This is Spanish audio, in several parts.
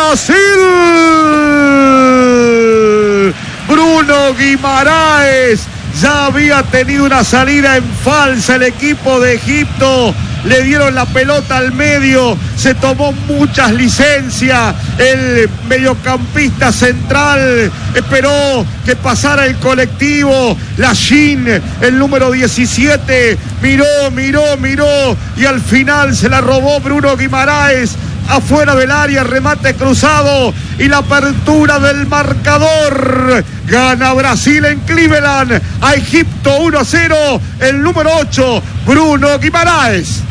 Brasil. Bruno Guimaraes ya había tenido una salida en falsa el equipo de Egipto. Le dieron la pelota al medio, se tomó muchas licencias. El mediocampista central esperó que pasara el colectivo. Lachin, el número 17, miró y al final se la robó Bruno Guimaraes. Afuera del área, remate cruzado y la apertura del marcador. Gana Brasil en Cleveland a Egipto 1-0. El número 8, Bruno Guimaraes.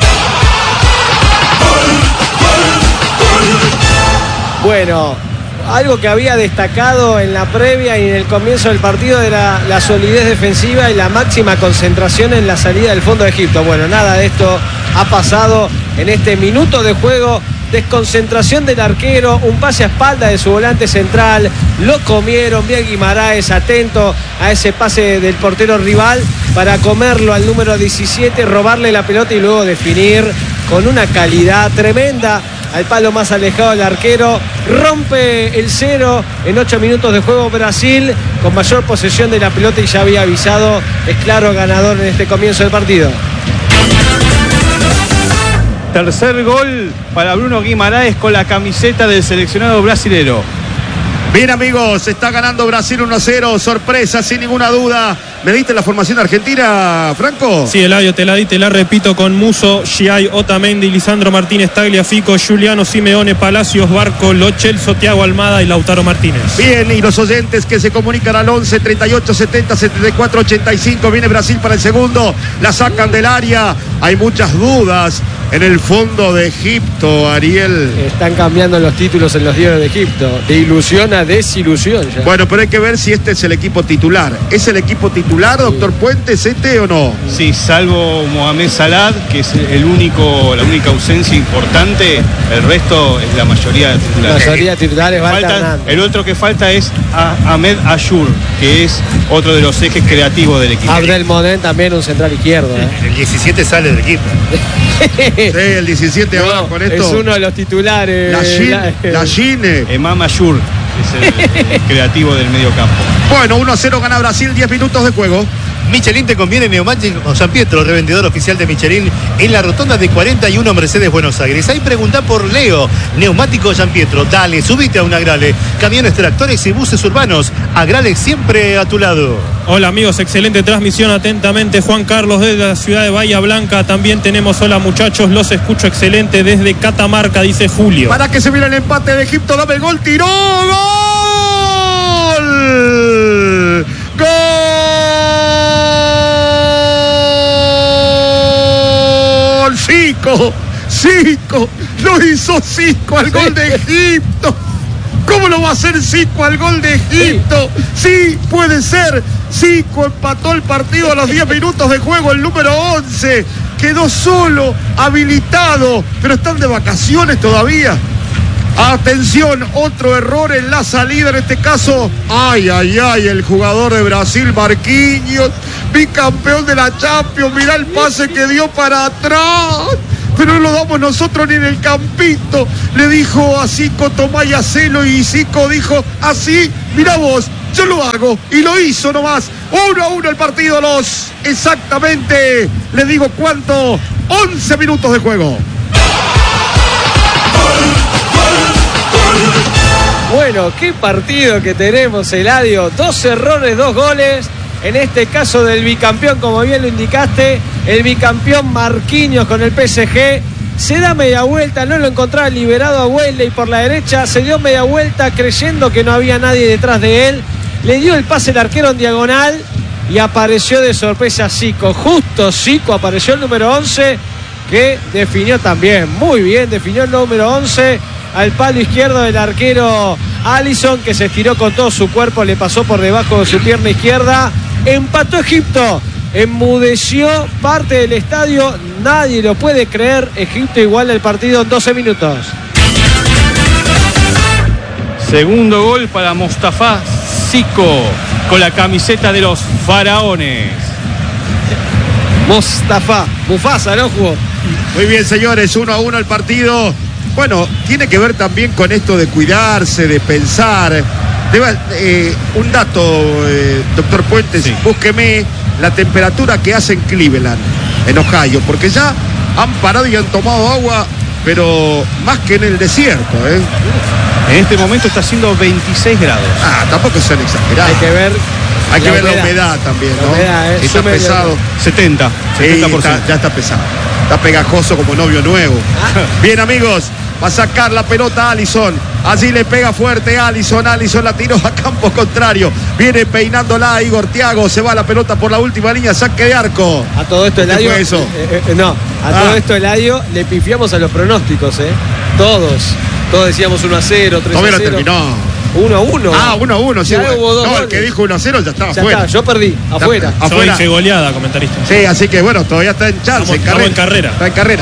Bueno, algo que había destacado en la previa y en el comienzo del partido era la solidez defensiva y la máxima concentración en la salida del fondo de Egipto. Bueno, nada de esto ha pasado en este minuto de juego. Desconcentración del arquero, un pase a espalda de su volante central, lo comieron. Bien Guimaraes, atento a ese pase del portero rival para comerlo al número 17, robarle la pelota y luego definir con una calidad tremenda al palo más alejado del arquero. Rompe el 0 en 8 minutos de juego Brasil, con mayor posesión de la pelota y ya había avisado, es claro ganador en este comienzo del partido. Tercer gol para Bruno Guimaraes con la camiseta del seleccionado brasilero. Bien, amigos, está ganando Brasil 1-0, sorpresa sin ninguna duda. ¿Me diste la formación argentina, Franco? Sí, Eladio, te la di, te la repito con Musso, Giai, Otamendi, Lisandro Martínez, Tagliafico, Giuliano Simeone, Palacios, Barco, Lo Celso, Thiago Almada y Lautaro Martínez. Bien, y los oyentes que se comunican al 11 38 70 74 85. Viene Brasil para el segundo, la sacan del área. Hay muchas dudas en el fondo de Egipto, Ariel. Están cambiando los títulos en los diarios de Egipto, de ilusión a desilusión ya. Bueno, pero hay que ver si este es el equipo titular. ¿Es el equipo titular, doctor Puentes, o no? Sí, salvo Mohamed Salah, que es la única ausencia importante, el resto es la mayoría de titulares. La mayoría de titulares va alternando. El otro que falta es Ahmed Ayour, que es otro de los ejes creativos del equipo. Abdelmonem también un central izquierdo. El 17 sale del equipo. Sí, el 17 abajo con esto. Es uno de los titulares. Lachin. Emam Ayour es el creativo del medio campo. Bueno, 1-0 gana Brasil, 10 minutos de juego. Michelin te conviene Neumático San Pietro, revendedor oficial de Michelin en la rotonda de 41 Mercedes, Buenos Aires. Ahí pregunta por Leo, Neumático San Pietro. Dale, subite a un Agrale. Camiones, tractores y buses urbanos. Agrale siempre a tu lado. Hola amigos, excelente transmisión, atentamente Juan Carlos desde la ciudad de Bahía Blanca. También tenemos hola muchachos, los escucho excelente desde Catamarca, dice Julio. Para que se mire el empate de Egipto, dame el gol, tiró, gol. ¡Gol! Zico, lo hizo Zico al gol de Egipto. ¿Cómo lo va a hacer Zico al gol de Egipto? Sí, puede ser. Zico empató el partido a los 10 minutos de juego, el número 11. Quedó solo, habilitado, pero están de vacaciones todavía. Atención, otro error en la salida, en este caso, el jugador de Brasil, Marquinhos, bicampeón de la Champions, mirá el pase que dio para atrás, pero no lo damos nosotros ni en el campito. Le dijo a Zico, tomá y hacelo, y Zico dijo, así, mirá vos, yo lo hago, y lo hizo nomás. 1-1 el partido, exactamente, le digo cuánto, 11 minutos de juego. Bueno, qué partido que tenemos, Eladio. 2 errores, 2 goles. En este caso del bicampeón, como bien lo indicaste, el bicampeón Marquinhos con el PSG. Se da media vuelta, no lo encontraba liberado a Wesley por la derecha. Se dio media vuelta creyendo que no había nadie detrás de él. Le dio el pase el arquero en diagonal y apareció de sorpresa Zico. Justo Zico, apareció el número 11, que definió también. Muy bien, definió el número 11. Al palo izquierdo del arquero Alisson, que se estiró con todo su cuerpo, le pasó por debajo de su pierna izquierda. Empató Egipto, enmudeció parte del estadio, nadie lo puede creer. Egipto iguala el partido en 12 minutos. Segundo gol para Mostafa Zico con la camiseta de los faraones. Mufasa, ¿no jugó? Muy bien, señores, 1-1 el partido. bueno, tiene que ver también con esto de cuidarse, de pensar. Un dato, doctor Puentes, sí. Búsqueme la temperatura que hace en Cleveland, en Ohio, porque ya han parado y han tomado agua, pero más que en el desierto, ¿eh? En este momento está haciendo 26 grados. Tampoco sean exagerados. Hay que ver la humedad también, ¿no? Está pesado. 70%. Ya está pesado. Está pegajoso como novio nuevo. Bien, amigos, va a sacar la pelota Alisson. Allí le pega fuerte Alisson la tiró a campo contrario. Viene peinándola Igor Thiago. Se va la pelota por la última línea, saque de arco. A todo esto, Eladio. ¿Qué fue eso? Todo esto, Eladio, le pifiamos a los pronósticos, ¿eh? Todos decíamos 1-0, 3-0. Todavía no terminó. 1-1. 1-1, sí. Hubo dos el que dijo 1-0 ya estaba afuera. Yo perdí, afuera. Yo hice goleada, comentarista. Sí, así que bueno, todavía está en chance. Estamos en carrera. Está en carrera.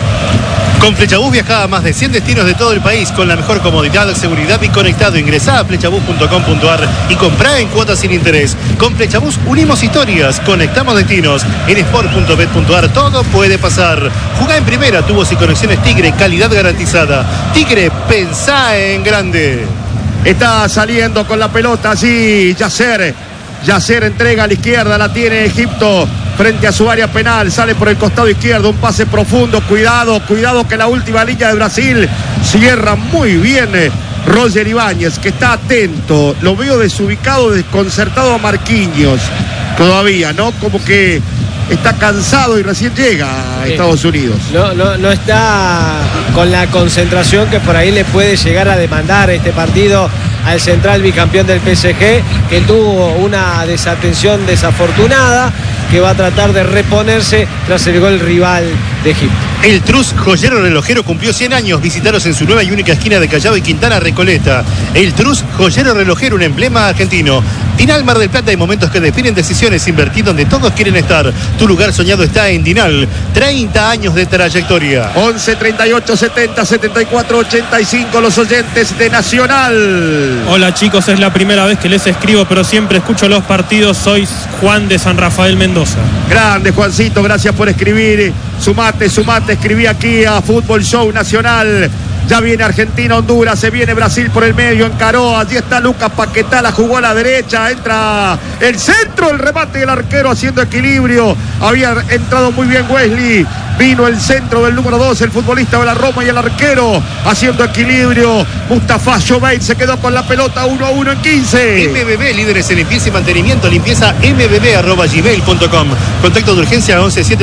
Con Flechabús viaja a más de 100 destinos de todo el país con la mejor comodidad, seguridad y conectado. Ingresá a flechabús.com.ar y comprá en cuotas sin interés. Con Flechabús unimos historias, conectamos destinos. En sport.bet.ar todo puede pasar. Jugá en primera, tubos y conexiones Tigre, calidad garantizada. Tigre, pensá en grande. Está saliendo con la pelota allí Yasser entrega a la izquierda, la tiene Egipto frente a su área penal, sale por el costado izquierdo, un pase profundo, cuidado que la última línea de Brasil cierra muy bien Roger Ibáñez, que está atento, lo veo desubicado, desconcertado a Marquinhos todavía, ¿no? Como que está cansado y recién llega a Estados Unidos. No está con la concentración que por ahí le puede llegar a demandar este partido al central bicampeón del PSG, que tuvo una desatención desafortunada, que va a tratar de reponerse tras el gol rival de Egipto. El Trus Joyero Relojero cumplió 100 años. Visitaros en su nueva y única esquina de Callao y Quintana Recoleta. El Trus Joyero Relojero, un emblema argentino. Dinal Mar del Plata, hay momentos que definen decisiones. Invertir donde todos quieren estar. Tu lugar soñado está en Dinal. 30 años de trayectoria. 11 38 70 74 85, los oyentes de Nacional. Hola chicos, es la primera vez que les escribo, pero siempre escucho los partidos. Soy Juan de San Rafael, Mendoza. Grande, Juancito, gracias por escribir. Sumate, escribí aquí a Fútbol Show Nacional. Ya viene Argentina, Honduras, se viene Brasil por el medio, encaró, allí está Lucas Paquetá, la jugó a la derecha, entra el centro, el remate del arquero haciendo equilibrio, había entrado muy bien Wesley, vino el centro del número 2, el futbolista de la Roma, y el arquero haciendo equilibrio, Mustafa Joveil se quedó con la pelota 1-1 en 15. MBB, líderes en limpieza y mantenimiento, limpieza mbb@gmail.com. Contacto de urgencia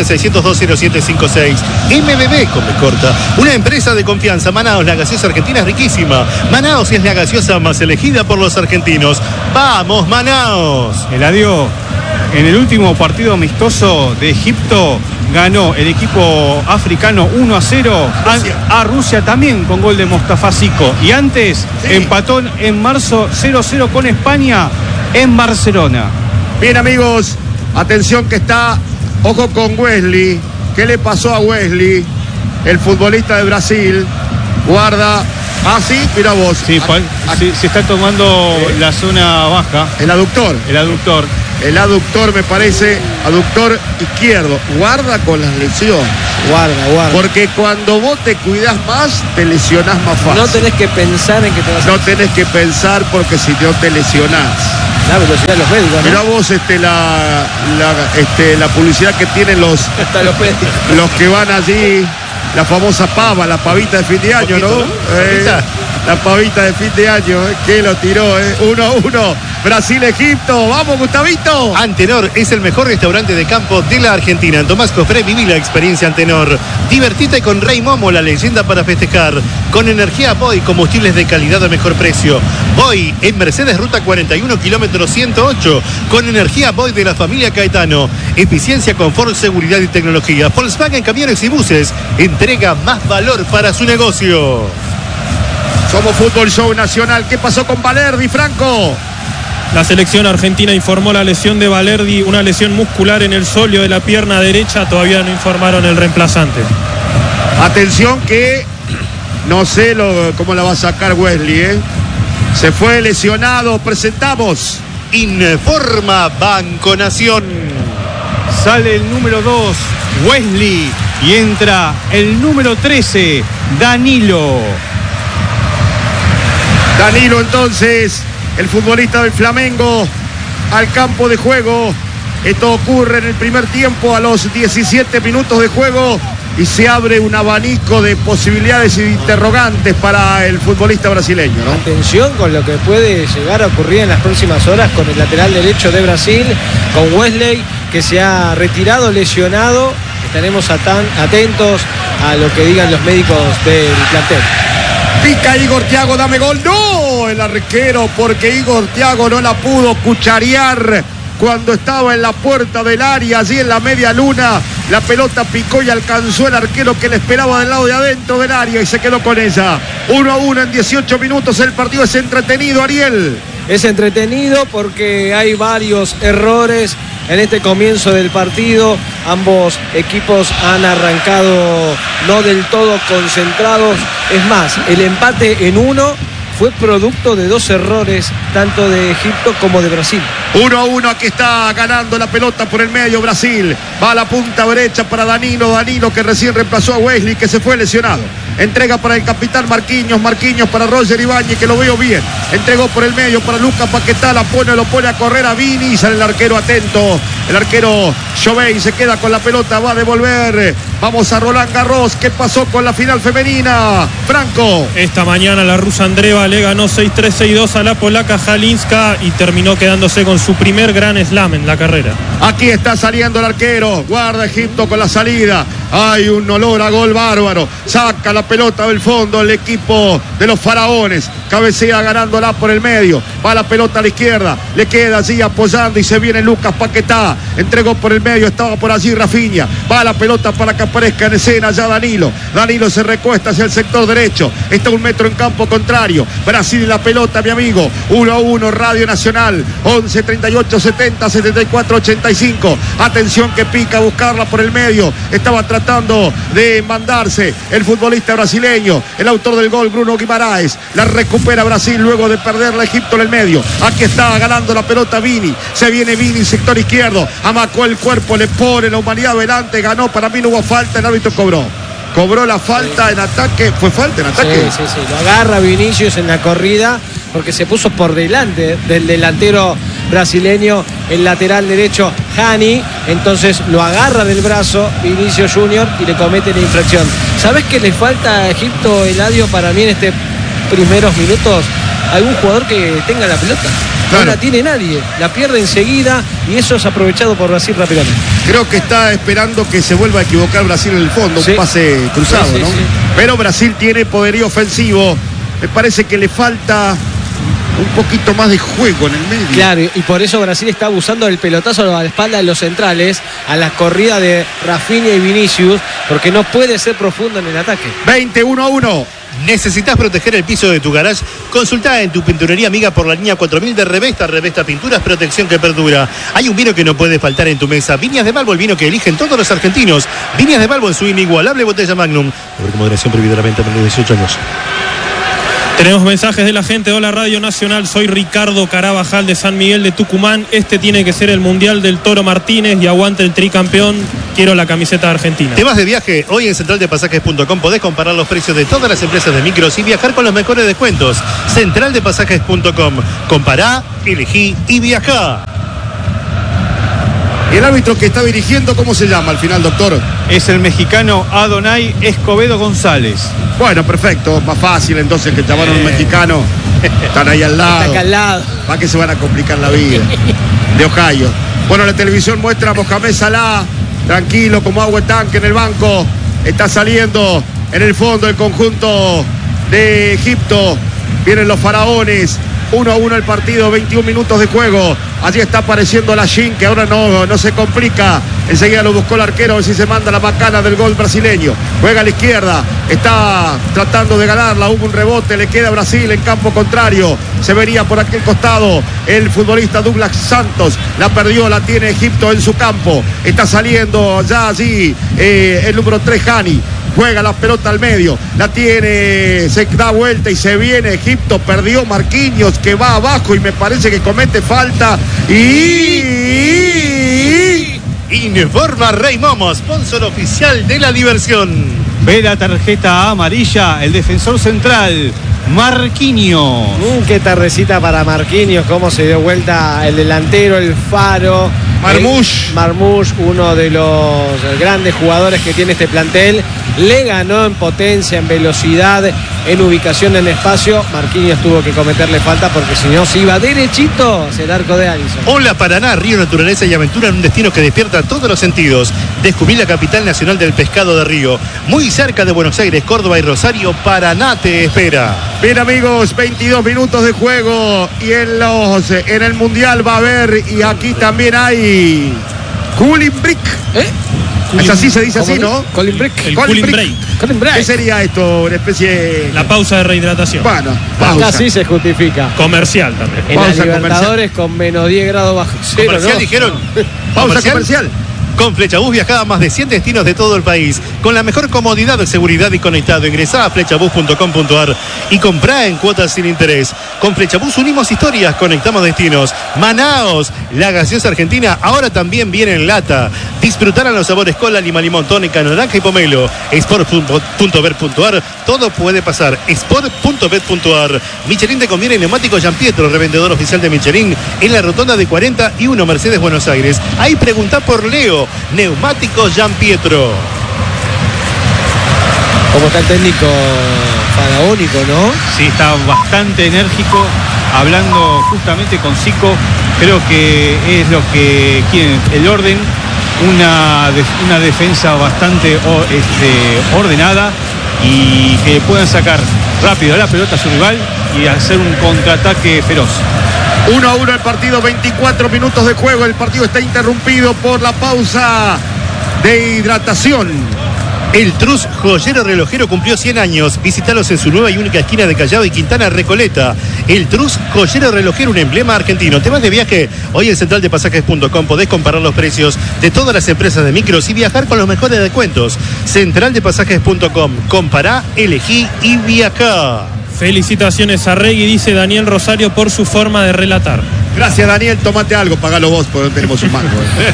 1176020756. MBB, con B corta, una empresa de confianza. Manaos, la gaseosa argentina es riquísima. Manaos es la gaseosa más elegida por los argentinos. ¡Vamos, Manaos! Eladio, en el último partido amistoso de Egipto ganó el equipo africano 1-0 a Rusia también con gol de Mostafa Zico. Y antes empató en marzo 0-0 con España en Barcelona. Bien, amigos, atención que está, ojo con Wesley. ¿Qué le pasó a Wesley? El futbolista de Brasil. Guarda. Sí, mira vos. Sí, se está tomando la zona baja. El aductor. El aductor, me parece, aductor izquierdo. Guarda con las lesiones. Guarda. Porque cuando vos te cuidás más, te lesionás más fácil. No tenés que pensar en que te vas a... No tenés que pensar, porque si no te lesionás. La velocidad de los médicos, ¿no? Mirá vos la publicidad que tienen los que van allí. La famosa pava, la pavita de fin de año, ¿no? La pavita de fin de año, que lo tiró, 1-1. Brasil-Egipto. ¡Vamos, Gustavito! Antenor es el mejor restaurante de campo de la Argentina. En Tomás Cofré viví la experiencia Antenor. Divertite con Rey Momo, la leyenda para festejar. Con energía Boy, combustibles de calidad a mejor precio. Boy en Mercedes, ruta 41, kilómetro 108. Con energía Boy de la familia Caetano. Eficiencia, confort, seguridad y tecnología. Volkswagen Camiones y Buses. Entrega más valor para su negocio. Somos Fútbol Show Nacional. ¿Qué pasó con Valerdi, Franco? La selección argentina informó la lesión de Valerdi, una lesión muscular en el sóleo de la pierna derecha. Todavía no informaron el reemplazante. Atención que no sé cómo la va a sacar Wesley, Se fue lesionado. Presentamos. Informa Banco Nación. Sale el número 2, Wesley. y entra el número 13, Danilo. Danilo entonces, el futbolista del Flamengo, al campo de juego. Esto ocurre en el primer tiempo a los 17 minutos de juego y se abre un abanico de posibilidades y de interrogantes para el futbolista brasileño, ¿no? Atención con lo que puede llegar a ocurrir en las próximas horas con el lateral derecho de Brasil, con Wesley, que se ha retirado lesionado. Estaremos atentos a lo que digan los médicos del plantel. Pica Igor Thiago, dame gol. No, el arquero, porque Igor Thiago no la pudo cucharear cuando estaba en la puerta del área, allí en la media luna. La pelota picó y alcanzó el arquero que le esperaba del lado de adentro del área y se quedó con ella. 1-1 en 18 minutos. El partido es entretenido, Ariel. Es entretenido porque hay varios errores en este comienzo del partido. Ambos equipos han arrancado no del todo concentrados. Es más, el empate en 1 fue producto de 2 errores, tanto de Egipto como de Brasil. 1-1, aquí está ganando la pelota por el medio Brasil. Va a la punta derecha para Danilo que recién reemplazó a Wesley, que se fue lesionado. Entrega para el capitán Marquinhos para Roger Ibáñez, que lo veo bien. Entregó por el medio para Lucas Paquetá, lo pone a correr a Vini, sale el arquero atento. El arquero Jovey se queda con la pelota, va a devolver. Vamos a Roland Garros. ¿Qué pasó con la final femenina, Franco? Esta mañana la rusa Andreeva le ganó 6-3, 6-2 a la polaca Halinska y terminó quedándose con su primer gran slam en la carrera. Aquí está saliendo el arquero. Guarda Egipto con la salida. Hay un olor a gol bárbaro. Saca la pelota del fondo el equipo de los faraones. Cabecea ganándola por el medio. Va la pelota a la izquierda. Le queda allí apoyando y se viene Lucas Paquetá. Entregó por el medio. Estaba por allí Rafinha. Va la pelota para que aparezca en escena ya Danilo. Danilo se recuesta hacia el sector derecho. Está 1 metro en campo contrario. Brasil y la pelota, mi amigo. 1-1, Radio Nacional. 11, 38, 70, 74, 85. Atención que pica a buscarla por el medio. Estaba tratando de mandarse el futbolista brasileño, el autor del gol, Bruno Guimaraes. La recupera Brasil luego de perderla Egipto en el medio. Aquí está ganando la pelota Vini. Se viene Vini, sector izquierdo. Amacó el cuerpo, le pone la humanidad delante. Ganó, para mí no hubo falta, el árbitro cobró la falta en ataque. ¿Fue falta en ataque? Sí. Lo agarra Vinicius en la corrida porque se puso por delante del delantero brasileño, el lateral derecho Hani. Entonces lo agarra del brazo Vinicius Junior y le comete la infracción. ¿Sabes qué le falta a Egipto, Eladio, para mí en estos primeros minutos? Algún jugador que tenga la pelota. Claro. No la tiene nadie, la pierde enseguida y eso es aprovechado por Brasil rápidamente. Creo que está esperando que se vuelva a equivocar Brasil en el fondo, un pase cruzado, ¿no? Sí. Pero Brasil tiene poderío ofensivo. Me parece que le falta un poquito más de juego en el medio. Claro, y por eso Brasil está abusando del pelotazo a la espalda de los centrales, a la corrida de Rafinha y Vinicius, porque no puede ser profundo en el ataque. 21-1. ¿Necesitas proteger el piso de tu garage? Consultá en tu pinturería amiga por la línea 4000 de Revesta. Revesta Pinturas, protección que perdura. Hay un vino que no puede faltar en tu mesa. Viñas de Balbo, el vino que eligen todos los argentinos. Viñas de Balbo en su inigualable botella Magnum. Con moderación prohibida la venta menor de 18 años. Tenemos mensajes de la gente. Hola Radio Nacional, soy Ricardo Carabajal de San Miguel de Tucumán. Este tiene que ser el Mundial del Toro Martínez y aguante el tricampeón. Quiero la camiseta de Argentina. ¿Te vas de viaje? Hoy en centraldepasajes.com podés comparar los precios de todas las empresas de micros y viajar con los mejores descuentos. Centraldepasajes.com. Compará, elegí y viajá. ¿Y el árbitro que está dirigiendo, cómo se llama al final, doctor? Es el mexicano Adonai Escobedo González. Bueno, perfecto, más fácil entonces que llamaron a un mexicano. Están ahí al lado. Está acá al lado. ¿Para qué se van a complicar la vida? De Ohio. Bueno, la televisión muestra a Mohamed Salah, tranquilo, como agua de tanque en el banco. Está saliendo en el fondo el conjunto de Egipto. Vienen los faraones. 1-1 el partido, 21 minutos de juego. Allí está apareciendo la Shin, que ahora no se complica. Enseguida lo buscó el arquero, a ver si se manda la macana del gol brasileño. Juega a la izquierda, está tratando de ganarla. Hubo un rebote, le queda a Brasil en campo contrario. Se venía por aquel costado el futbolista Douglas Santos. La perdió, la tiene Egipto en su campo. Está saliendo ya allí el número 3, Hani. Juega la pelota al medio, la tiene, se da vuelta y se viene Egipto. Perdió Marquinhos, que va abajo y me parece que comete falta. Informa Rey Momo, sponsor oficial de la diversión. Ve la tarjeta amarilla, el defensor central, Marquinhos. Qué tardecita para Marquinhos, cómo se dio vuelta el delantero, el Faro. Marmoush, uno de los grandes jugadores que tiene este plantel, le ganó en potencia, en velocidad, en ubicación en espacio. Marquinhos tuvo que cometerle falta porque si no se iba derechito hacia el arco de Alisson. Hola Paraná, río, naturaleza y aventura en un destino que despierta todos los sentidos. Descubrí la capital nacional del pescado de Río, muy cerca de Buenos Aires, Córdoba y Rosario. Paraná te espera. Bien amigos, 22 minutos de juego y en el Mundial va a haber, y aquí también hay cooling break. Es así, se dice así, ¿no? Cooling break. El cooling break. ¿Qué sería esto? Una especie de... La pausa de rehidratación. Bueno, pausa. Acá sí se justifica. Comercial también. En Pausa la Libertadores con menos 10 grados bajo cero, Comercial, ¿no? dijeron. Pausa comercial. Con Flechabús viajá a más de 100 destinos de todo el país con la mejor comodidad, seguridad y conectado. Ingresá a flechabús.com.ar y comprá en cuotas sin interés. Con Flechabús unimos historias, conectamos destinos. Manaos, la gaseosa argentina ahora también viene en lata. Disfrutarán los sabores cola, lima, limón, tónica, naranja y pomelo. Sport.bet.ar, todo puede pasar. Sport.bet.ar. Michelin te conviene, neumático Giampietro, revendedor oficial de Michelin en la rotonda de 41 Mercedes, Buenos Aires. Ahí preguntá por Leo. Neumáticos Giampietro. Como está el técnico faraónico, ¿no? Sí, está bastante enérgico, hablando justamente con Zico. Creo que es lo que quieren, el orden, una defensa bastante ordenada y que puedan sacar rápido la pelota a su rival y hacer un contraataque feroz. 1-1 el partido, 24 minutos de juego. El partido está interrumpido por la pausa de hidratación. El Trus Joyero Relojero cumplió 100 años. Visítalos en su nueva y única esquina de Callao y Quintana, Recoleta. El Trus Joyero Relojero, un emblema argentino. ¿Te vas de viaje? Hoy en centraldepasajes.com podés comparar los precios de todas las empresas de micros y viajar con los mejores descuentos. Centraldepasajes.com. Compará, elegí y viajá. Felicitaciones a Regui, dice Daniel Rosario, por su forma de relatar. Gracias Daniel, tomate algo, pagalo vos porque no tenemos un mango.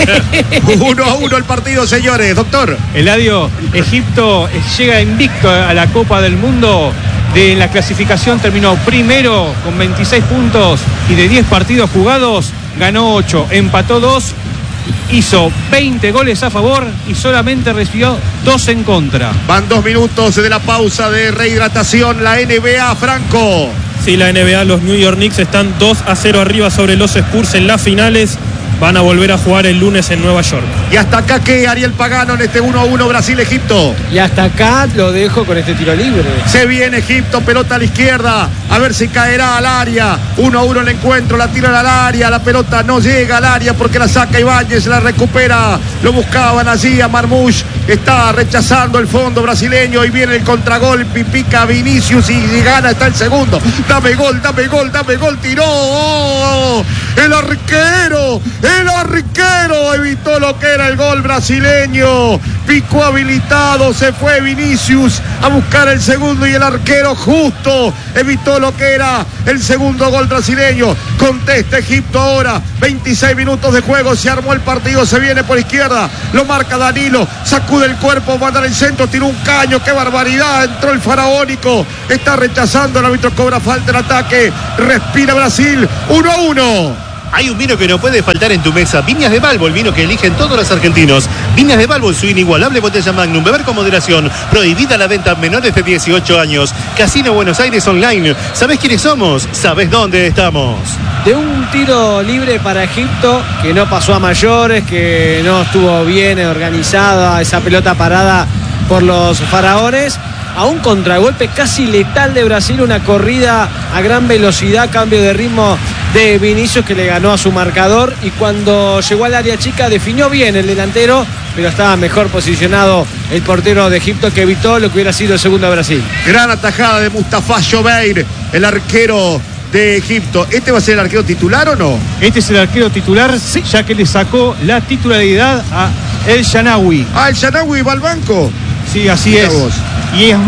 1-1 el partido, señores. Doctor. Eladio, Egipto llega invicto a la Copa del Mundo. De la clasificación terminó primero con 26 puntos y de 10 partidos jugados ganó 8, empató 2, hizo 20 goles a favor y solamente recibió 2 en contra. Van 2 minutos de la pausa de rehidratación. La NBA, Franco. Sí, la NBA, los New York Knicks están 2-0 arriba sobre los Spurs en las finales. Van a volver a jugar el lunes en Nueva York. Y hasta acá, ¿qué? Ariel Pagano en este 1-1 Brasil-Egipto. Y hasta acá lo dejo con este tiro libre. Se viene Egipto, pelota a la izquierda. A ver si caerá al área. 1-1 el encuentro, la tiran al área. La pelota no llega al área porque la saca Ibáñez, la recupera. Lo buscaban allí a Marmoush. Está rechazando el fondo brasileño y viene el contragolpe y pica Vinicius y gana, está el segundo. Dame gol, dame gol, dame gol, tiró. ¡Oh! El arquero evitó lo que era el gol brasileño. Picó habilitado, se fue Vinicius a buscar el segundo y el arquero justo evitó lo que era el segundo gol brasileño. Contesta Egipto ahora, 26 minutos de juego, se armó el partido, se viene por izquierda, lo marca Danilo, sacude el cuerpo, va a dar el centro, tiró un caño, qué barbaridad, entró el faraónico, está rechazando, el árbitro cobra falta en ataque, respira Brasil, 1-1. Hay un vino que no puede faltar en tu mesa. Viñas de Balbo, el vino que eligen todos los argentinos. Viñas de Balbo, su inigualable botella Magnum. Beber con moderación. Prohibida la venta a menores de 18 años. Casino Buenos Aires Online. ¿Sabés quiénes somos? ¿Sabés dónde estamos? De un tiro libre para Egipto, que no pasó a mayores, que no estuvo bien organizada esa pelota parada por los faraones, a un contragolpe casi letal de Brasil, una corrida a gran velocidad, cambio de ritmo de Vinicius que le ganó a su marcador, y cuando llegó al área chica definió bien el delantero, pero estaba mejor posicionado el portero de Egipto, que evitó lo que hubiera sido el segundo de Brasil. Gran atajada de Mustafa Jobeir, el arquero de Egipto. ¿Este va a ser el arquero titular o no? Este es el arquero titular, sí, ya que le sacó la titularidad a El Shanawi. Ah, el Shanawi va al banco. Sí, así es. Y es más,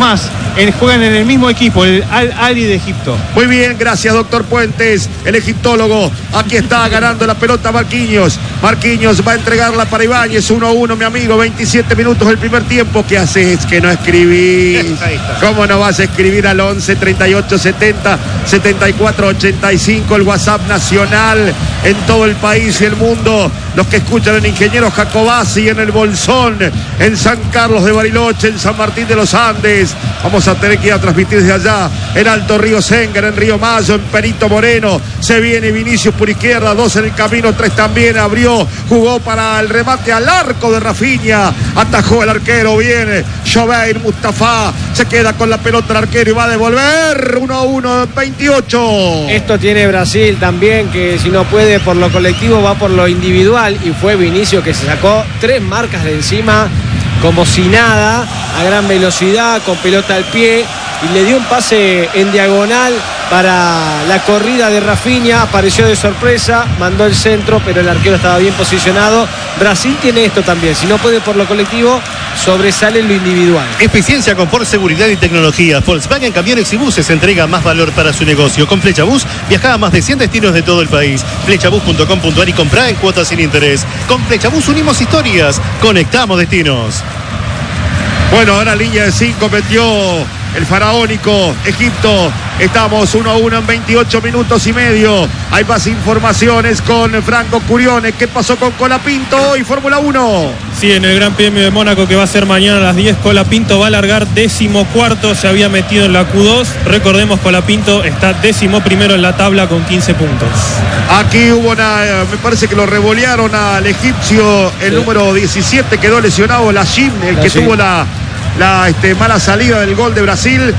juegan en el mismo equipo, el Al-Ahly de Egipto. Muy bien, gracias, doctor Puentes, el egiptólogo. Aquí está ganando la pelota Marquinhos. Marquinhos va a entregarla para Ibáñez, 1-1, mi amigo, 27 minutos del primer tiempo. ¿Qué haces que no escribís? ¿Cómo no vas a escribir al 11 38 70 74 85, el WhatsApp nacional en todo el país y el mundo? Los que escuchan en Ingeniero Jacobasi, en el Bolsón, en San Carlos de Bariloche, en San Martín de los Andes. Vamos a tener que ir a transmitir desde allá, en Alto Río Sengar, en Río Mayo, en Perito Moreno. Se viene Vinicius por izquierda, 2 en el camino, 3 también. Abrió, jugó para el remate al arco de Rafinha. Atajó el arquero, viene Joveir Mustafa. Se queda con la pelota el arquero y va a devolver. 1-1, 28. Esto tiene Brasil también, que si no puede por lo colectivo va por lo individual. Y fue Vinicius que se sacó 3 marcas de encima como si nada, a gran velocidad, con pelota al pie, y le dio un pase en diagonal para la corrida de Rafinha. Apareció de sorpresa, mandó el centro, pero el arquero estaba bien posicionado. Brasil tiene esto también, si no puede por lo colectivo, sobresale en lo individual. Eficiencia, confort, seguridad y tecnología. Volkswagen Camiones y Buses entrega más valor para su negocio. Con Flechabús viaja a más de 100 destinos de todo el país. Flechabús.com.ar y comprá en cuotas sin interés. Con Flechabús unimos historias, conectamos destinos. Bueno, ahora línea de 5 metió el faraónico Egipto. Estamos 1-1 en 28 minutos y medio. Hay más informaciones con Franco Curione. ¿Qué pasó con Colapinto hoy, Fórmula 1? Sí, en el Gran Premio de Mónaco, que va a ser mañana a las 10, Colapinto va a largar 14º, se había metido en la Q2. Recordemos, Colapinto está 11º en la tabla con 15 puntos. Aquí hubo me parece que lo revolearon al egipcio, el número 17, quedó lesionado, Lachim, el que tuvo la mala salida del gol de Brasil.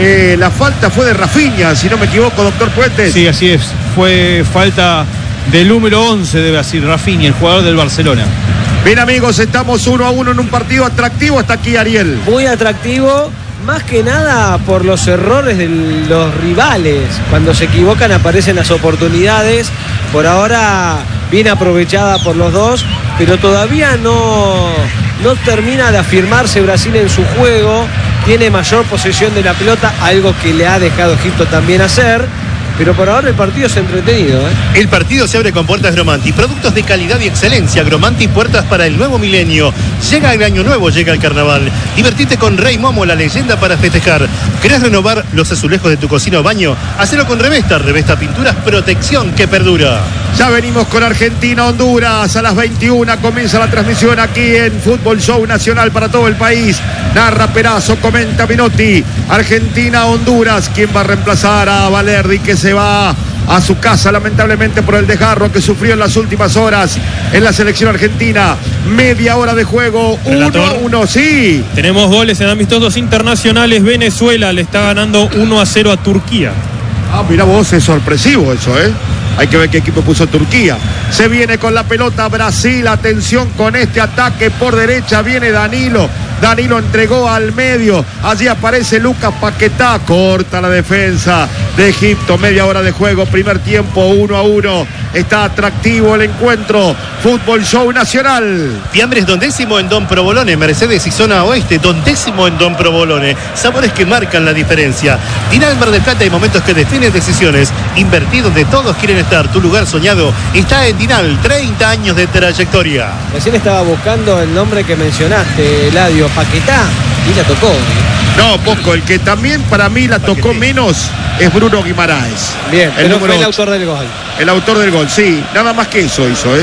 La falta fue de Rafinha, si no me equivoco, doctor Puentes. Sí, así es. Fue falta del número 11 de Brasil, Rafinha, el jugador del Barcelona. Bien, amigos, estamos 1-1 en un partido atractivo. Hasta aquí, Ariel. Muy atractivo, más que nada por los errores de los rivales. Cuando se equivocan aparecen las oportunidades. Por ahora bien aprovechada por los dos, pero todavía no termina de afirmarse Brasil en su juego. Tiene mayor posesión de la pelota, algo que le ha dejado Egipto también hacer. Pero por ahora el partido es entretenido, ¿eh? El partido se abre con puertas Gromanti. Productos de calidad y excelencia. Gromanti, puertas para el nuevo milenio. Llega el año nuevo, llega el carnaval. Divertite con Rey Momo, la leyenda para festejar. ¿Querés renovar los azulejos de tu cocina o baño? Hacelo con Revesta. Revesta Pinturas, protección que perdura. Ya venimos con Argentina-Honduras. A las 21 comienza la transmisión aquí en Fútbol Show Nacional para todo el país. Narra Perazo, comenta Minotti. Argentina-Honduras. ¿Quién va a reemplazar a Valerdi, que se va a su casa lamentablemente por el desgarro que sufrió en las últimas horas en la selección argentina? Media hora de juego, 1-1, sí. Tenemos goles en amistosos internacionales. Venezuela le está ganando 1-0 a Turquía. Ah, mira vos, es sorpresivo eso, ¿eh? Hay que ver qué equipo puso Turquía. Se viene con la pelota Brasil. Atención con este ataque por derecha. Viene Danilo. Danilo entregó al medio. Allí aparece Lucas Paquetá. Corta la defensa de Egipto. Media hora de juego. Primer tiempo, 1-1. Está atractivo el encuentro. Fútbol Show Nacional. Fiambres Don Décimo en Don Provolone. Mercedes y Zona Oeste. Don Décimo en Don Provolone. Sabores que marcan la diferencia. Dinal Mar del Plata. Hay momentos que definen decisiones. Invertir donde todos quieren estar. Tu lugar soñado está en Dinal. 30 años de trayectoria. Recién estaba buscando el nombre que mencionaste, Eladio, Paquetá, y la tocó. No, poco. El que también para mí la tocó menos es Bruno Guimaraes. Bien, el pero número fue el 8. autor del gol. El autor del gol, sí. Nada más que eso hizo, ¿eh?